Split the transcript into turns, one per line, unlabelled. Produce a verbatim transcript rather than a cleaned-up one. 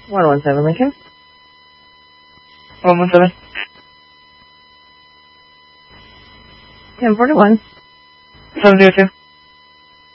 one one seven Lincoln.
one one seven.
ten forty-one.
seven zero two.